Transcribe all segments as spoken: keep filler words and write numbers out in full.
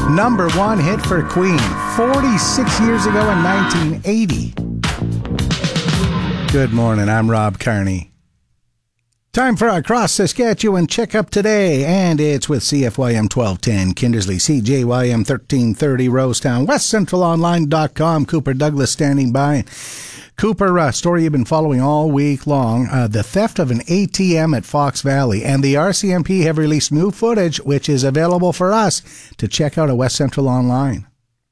Number one hit for Queen forty-six years ago in nineteen eighty. Good morning, I'm Rob Carney. Time for our Cross Saskatchewan Checkup today, and it's with C F Y M twelve ten, Kindersley, C J Y M thirteen thirty, Rosetown, West Central Online dot com, Cooper Douglas standing by. Cooper, uh, story you've been following all week long, uh, the theft of an A T M at Fox Valley, and the R C M P have released new footage, which is available for us to check out at West Central Online.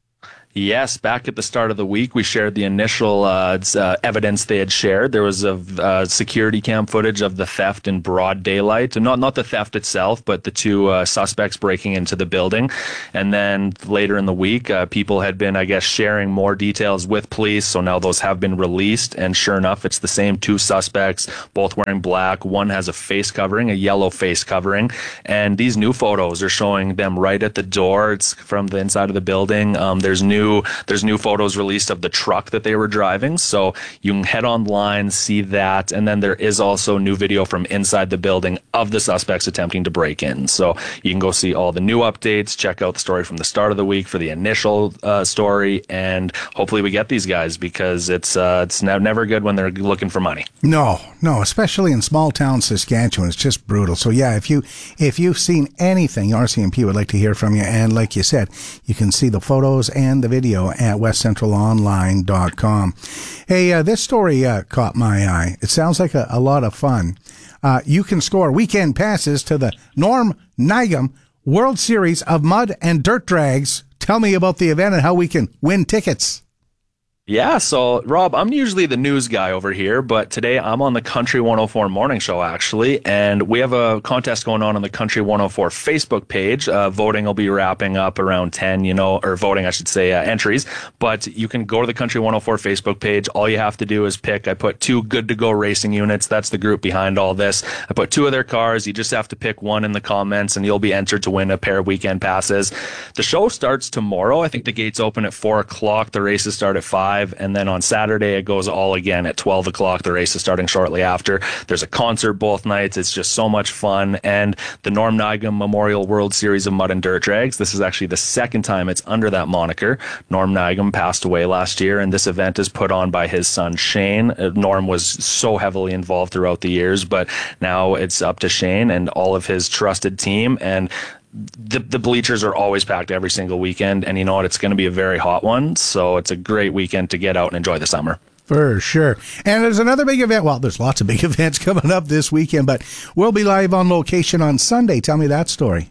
Yes, back at the start of the week, we shared the initial uh, uh, evidence they had shared. There was a uh, security cam footage of the theft in broad daylight. Not not the theft itself, but the two uh, suspects breaking into the building. And then later in the week, uh, people had been, I guess, sharing more details with police. So now those have been released. And sure enough, it's the same two suspects, both wearing black. One has a face covering, a yellow face covering. And these new photos are showing them right at the door. It's from the inside of the building. Um, there's new There's new photos released of the truck that they were driving, so you can head online, see that, and then there is also new video from inside the building of the suspects attempting to break in. So you can go see all the new updates, check out the story from the start of the week for the initial uh, story, and hopefully we get these guys, because it's uh, it's never good when they're looking for money. No, no, especially in small town Saskatchewan, it's just brutal. So yeah, if you if you've seen anything, R C M P would like to hear from you, and like you said, you can see the photos and the video at West Central Online dot com. Hey, uh, this story uh, caught my eye. It sounds like a, a lot of fun. Uh, you can score weekend passes to the Norm Nigam World Series of Mud and Dirt Drags. Tell me about the event and how we can win tickets. Yeah, so, Rob, I'm usually the news guy over here, but today I'm on the Country one oh four morning show, actually, and we have a contest going on on the Country one oh four Facebook page. Uh, voting will be wrapping up around ten, you know, or voting, I should say, uh, entries, but you can go to the Country one oh four Facebook page. All you have to do is pick, I put two Good to Go Racing units. That's the group behind all this. I put two of their cars. You just have to pick one in the comments, and you'll be entered to win a pair of weekend passes. The show starts tomorrow. I think the gates open at four o'clock. The races start at five. And then on Saturday, it goes all again at twelve o'clock. The race is starting shortly after. There's a concert both nights. It's just so much fun. And the Norm Nigam Memorial World Series of Mud and Dirt Drags, this is actually the second time it's under that moniker. Norm Nigam passed away last year, and this event is put on by his son, Shane. Uh, Norm was so heavily involved throughout the years, but now it's up to Shane and all of his trusted team. And The, the bleachers are always packed every single weekend, and you know what? It's going to be a very hot one, so it's a great weekend to get out and enjoy the summer. For sure. And there's another big event. Well, there's lots of big events coming up this weekend, but we'll be live on location on Sunday. Tell me that story.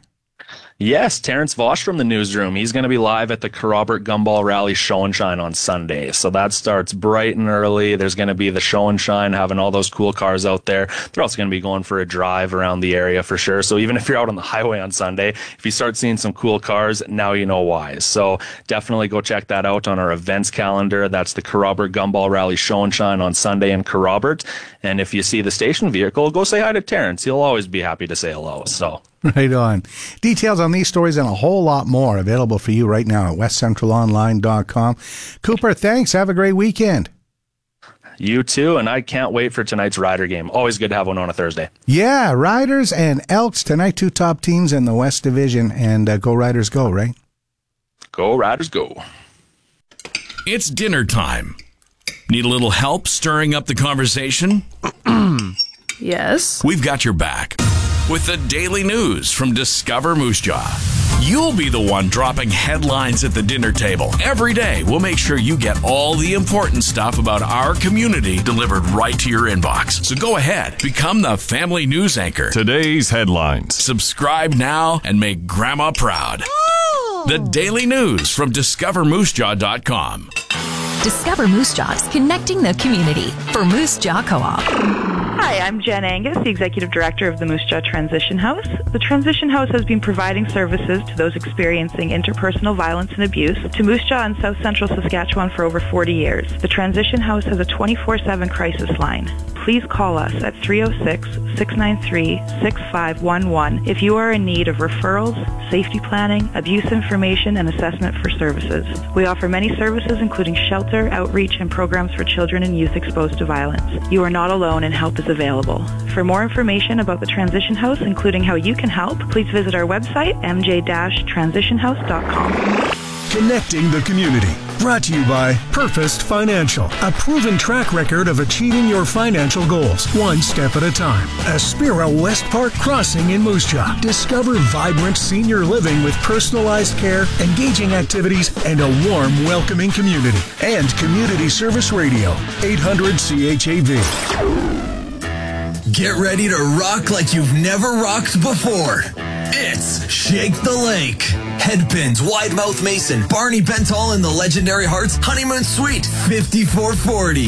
Yes, Terrence Vosch from the newsroom. He's going to be live at the Kerrobert Gumball Rally Show and Shine on Sunday. So that starts bright and early. There's going to be the show and shine, having all those cool cars out there. They're also going to be going for a drive around the area for sure. So even if you're out on the highway on Sunday, if you start seeing some cool cars, now you know why. So definitely go check that out on our events calendar. That's the Kerrobert Gumball Rally Show and Shine on Sunday in Kerrobert. And if you see the station vehicle, go say hi to Terrence. He'll always be happy to say hello. So right on. Details on these stories and a whole lot more available for you right now at West Central Online dot com. Cooper, thanks. Have a great weekend. You too, and I can't wait for tonight's Rider game. Always good to have one on a Thursday. Yeah, Riders and Elks tonight, two top teams in the West Division, and uh, go Riders go, right? Go Riders go. It's dinner time. Need a little help stirring up the conversation? Yes. We've got your back with the daily news from Discover Moose Jaw. You'll be the one dropping headlines at the dinner table. Every day, we'll make sure you get all the important stuff about our community delivered right to your inbox. So go ahead, become the family news anchor. Today's headlines. Subscribe now and make Grandma proud. Oh. The daily news from discover moose jaw dot com. Discover Moose Jaws, connecting the community for Moose Jaw Co-op. Hi, I'm Jen Angus, the Executive Director of the Moose Jaw Transition House. The Transition House has been providing services to those experiencing interpersonal violence and abuse to Moose Jaw and South Central Saskatchewan for over forty years. The Transition House has a twenty-four seven crisis line. Please call us at three oh six, six nine three, six five one one if you are in need of referrals, safety planning, abuse information, and assessment for services. We offer many services including shelter, outreach, and programs for children and youth exposed to violence. You are not alone, and help is available. For more information about the Transition House, including how you can help, please visit our website, m j dash transition house dot com. Connecting the community. Brought to you by Purfest Financial, a proven track record of achieving your financial goals, one step at a time. Aspira West Park Crossing in Moose Jaw. Discover vibrant senior living with personalized care, engaging activities, and a warm, welcoming community. And Community Service Radio, eight hundred C H A V. Get ready to rock like you've never rocked before. It's Shake the Lake. Headpins, Wide Mouth Mason, Barney Bentall and the Legendary Hearts Honeymoon Suite, fifty-four forty.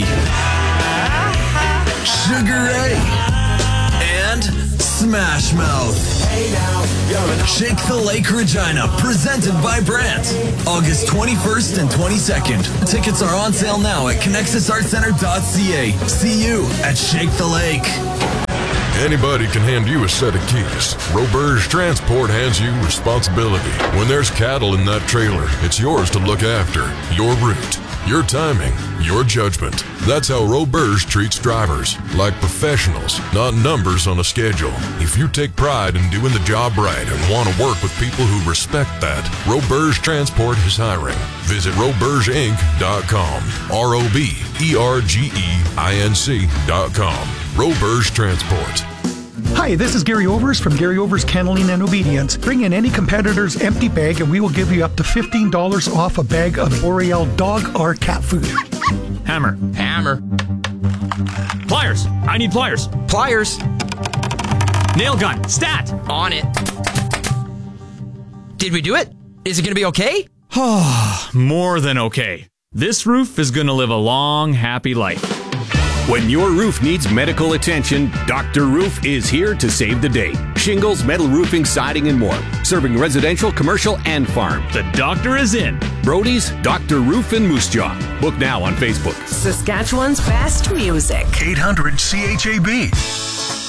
Sugar Ray. And Smash Mouth. Shake the Lake Regina, presented by Brandt. August twenty-first and twenty-second. Tickets are on sale now at connexus art center dot c a. See you at Shake the Lake. Anybody can hand you a set of keys. Roberge Transport hands you responsibility. When there's cattle in that trailer, it's yours to look after. Your route, your timing, your judgment. That's how Roberge treats drivers, like professionals, not numbers on a schedule. If you take pride in doing the job right and want to work with people who respect that, Roberge Transport is hiring. Visit roberge inc dot com. R O B E R G E I N C dot com. Roberge Transport. Hi, this is Gary Overs from Gary Overs Kenneling and Obedience. Bring in any competitor's empty bag and we will give you up to fifteen dollars off a bag of L'Oreal dog or cat food. Hammer. Hammer. Pliers. I need pliers. Pliers. Nail gun. Stat. On it. Did we do it? Is it going to be okay? More than okay. This roof is going to live a long, happy life. When your roof needs medical attention, Doctor Roof is here to save the day. Shingles, metal roofing, siding, and more. Serving residential, commercial, and farm. The doctor is in. Brody's Doctor Roof in Moose Jaw. Book now on Facebook. Saskatchewan's best music. eight hundred C H A B.